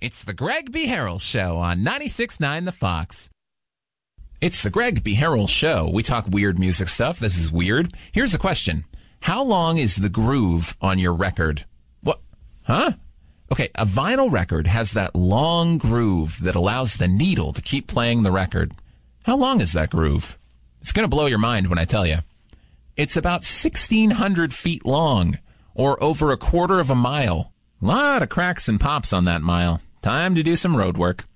It's the Greg B. Harrell Show on 96.9 The Fox. It's the Greg B. Harrell Show. We talk weird music stuff. This is weird. Here's a question. How long is the groove on your record? What? Huh? Okay, a vinyl record has that long groove that allows the needle to keep playing the record. How long is that groove? It's going to blow your mind when I tell you. It's about 1,600 feet long, or over a quarter of a mile. A lot of cracks and pops on that mile. Time to do some road work.